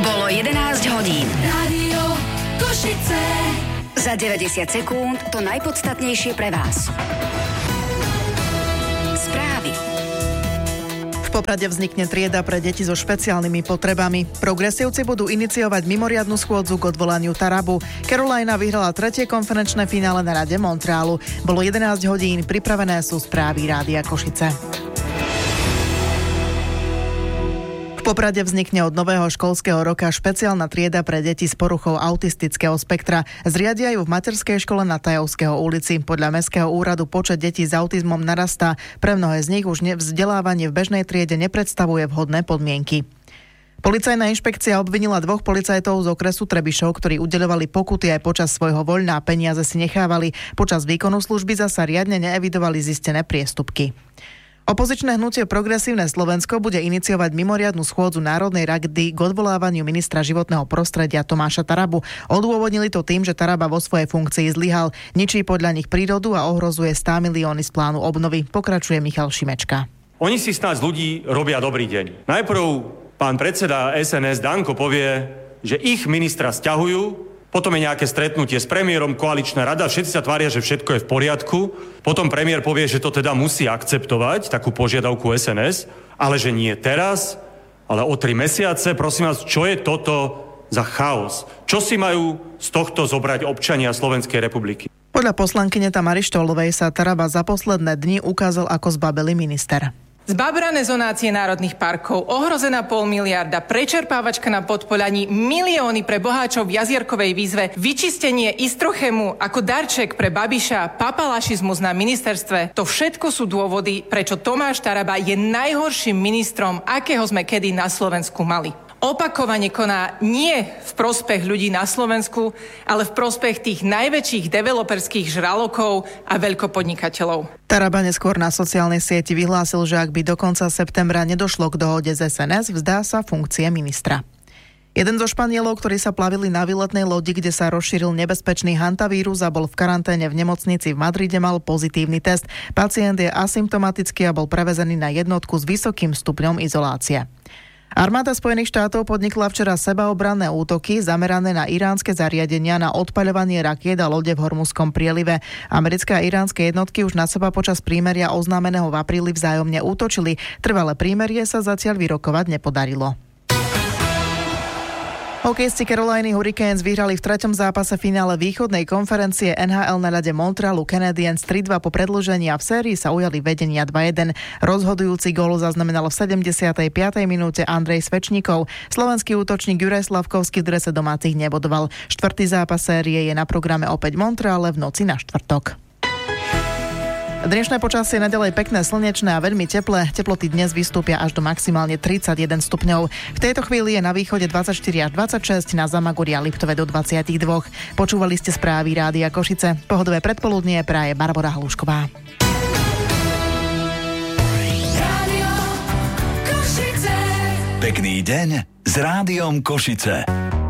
Bolo 11 hodín. Rádio Košice. Za 90 sekúnd to najpodstatnejšie pre vás. Správy. V Poprade vznikne trieda pre deti so špeciálnymi potrebami. Progresívci budú iniciovať mimoriadnu schôdzu k odvolaniu Tarabu. Carolina vyhrala 3. konferenčné finále na Rade Montrealu. Bolo 11 hodín, pripravené sú správy Rádia Košice. V Poprade vznikne od nového školského roka špeciálna trieda pre deti s poruchou autistického spektra. Zriadia ju v materskej škole na Tajovského ulici. Podľa Mestského úradu počet detí s autizmom narastá. Pre mnohé z nich už vzdelávanie v bežnej triede nepredstavuje vhodné podmienky. Policajná inšpekcia obvinila 2 policajtov z okresu Trebišov, ktorí udeľovali pokuty aj počas svojho voľna a peniaze si nechávali. Počas výkonu služby zasa riadne neevidovali zistené priestupky. Opozičné hnutie Progresívne Slovensko bude iniciovať mimoriadnu schôdzu Národnej rady k odvolávaniu ministra životného prostredia Tomáša Tarabu. Odôvodnili to tým, že Taraba vo svojej funkcii zlyhal, ničí podľa nich prírodu a ohrozuje 100 milióny z plánu obnovy. Pokračuje Michal Šimečka. Oni si snáď z ľudí robia dobrý deň. Najprv pán predseda SNS Danko povie, že ich ministra sťahujú, potom je nejaké stretnutie s premiérom, koaličná rada, všetci sa tvária, že všetko je v poriadku. Potom premiér povie, že to teda musí akceptovať, takú požiadavku SNS, ale že nie teraz, ale o 3 mesiace. Prosím vás, čo je toto za chaos? Čo si majú z tohto zobrať občania Slovenskej republiky? Podľa poslankyne Tamary Štolovej sa Taraba za posledné dni ukázal ako zbabelý minister. Zbabrané zonácie národných parkov, ohrozená 500 miliarda, prečerpávačka na Podpoľaní, milióny pre boháčov v jazierkovej výzve, vyčistenie Istrochému ako darček pre Babiša, papalašizmus na ministerstve. To všetko sú dôvody, prečo Tomáš Taraba je najhorším ministrom, akého sme kedy na Slovensku mali. Opakovane koná nie v prospech ľudí na Slovensku, ale v prospech tých najväčších developerských žralokov a veľkopodnikateľov. Taraba neskôr na sociálnej sieti vyhlásil, že ak by do konca septembra nedošlo k dohode z SNS, vzdá sa funkcie ministra. Jeden zo Španielov, ktorí sa plavili na výletnej lodi, kde sa rozšíril nebezpečný hantavírus a bol v karanténe v nemocnici v Madride, mal pozitívny test. Pacient je asymptomatický a bol prevezený na jednotku s vysokým stupňom izolácie. Armáda Spojených štátov podnikla včera sebaobranné útoky zamerané na iránske zariadenia na odpaľovanie rakiet a lode v Hormuzskom prielive. Americké a iránske jednotky už na seba počas prímeria oznámeného v apríli vzájomne útočili. Trvalé prímerie sa zatiaľ vyrokovať nepodarilo. Hokejisti Caroliny Hurricanes vyhrali v 3. zápase finále východnej konferencie NHL na ľade Montrealu Canadiens 3-2 po predĺžení a v sérii sa ujali vedenia 2-1. Rozhodujúci gól zaznamenal v 75. minúte Andrej Svečníkov. Slovenský útočník Juraj Slavkovský v drese domácich nebodoval. 4. zápas série je na programe opäť Montreale v noci na štvrtok. Dnešné počasie je naďalej pekné, slnečné a veľmi teplé. Teploty dnes vystúpia až do maximálne 31 stupňov. V tejto chvíli je na východe 24 až 26, na Zamagori a Liptove do 22. Počúvali ste správy Rádia Košice. Pohodové predpoludnie praje Barbora Halúšková. Rádio Košice. Pekný deň s Rádiom Košice.